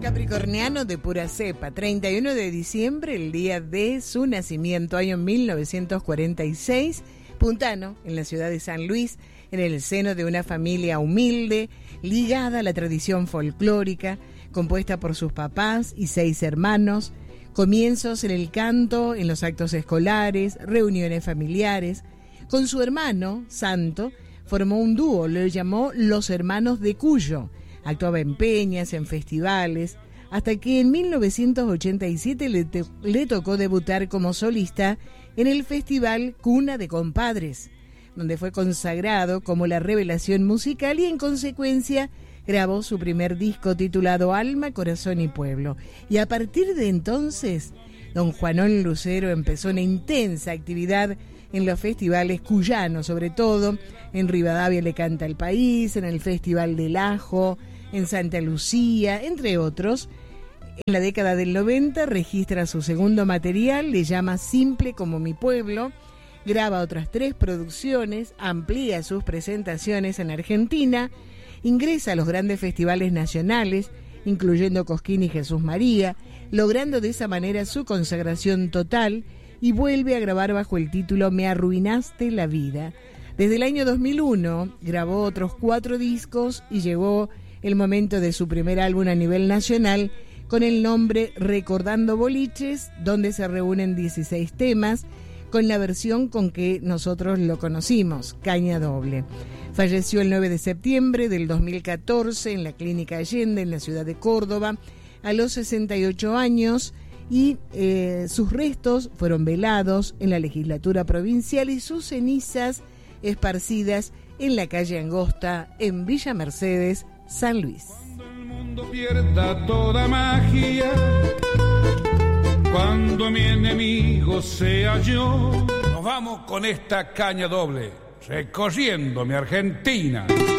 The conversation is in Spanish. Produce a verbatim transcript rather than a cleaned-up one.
Capricorniano de pura cepa, treinta y uno de diciembre, el día de su nacimiento, año mil novecientos cuarenta y seis, puntano, en la ciudad de San Luis, en el seno de una familia humilde, ligada a la tradición folclórica, compuesta por sus papás y seis hermanos, comienzos en el canto, en los actos escolares, reuniones familiares. Con su hermano, Santo, formó un dúo, lo llamó Los Hermanos de Cuyo. Actuaba en peñas, en festivales, hasta que en mil novecientos ochenta y siete le, te, le tocó debutar como solista en el festival Cuna de Compadres, donde fue consagrado como la revelación musical y en consecuencia grabó su primer disco titulado Alma, Corazón y Pueblo. Y a partir de entonces, don Juanón Lucero empezó una intensa actividad en los festivales cuyanos, sobre todo en Rivadavia le canta el país, en el Festival del Ajo, en Santa Lucía, entre otros. En la década del noventa registra su segundo material, le llama Simple como mi pueblo, graba otras tres producciones, amplía sus presentaciones en Argentina, ingresa a los grandes festivales nacionales, incluyendo Cosquín y Jesús María, logrando de esa manera su consagración total, y vuelve a grabar bajo el título Me arruinaste la vida. Desde el año dos mil uno grabó otros cuatro discos y llegó el momento de su primer álbum a nivel nacional con el nombre Recordando Boliches, donde se reúnen dieciséis temas con la versión con que nosotros lo conocimos, Caña Doble. Falleció el nueve de septiembre del dos mil catorce en la Clínica Allende, en la ciudad de Córdoba, a los sesenta y ocho años, y eh, sus restos fueron velados en la legislatura provincial y sus cenizas esparcidas en la calle Angosta, en Villa Mercedes, San Luis. Cuando el mundo pierda toda magia, cuando mi enemigo sea yo, nos vamos con esta caña doble, recorriendo mi Argentina.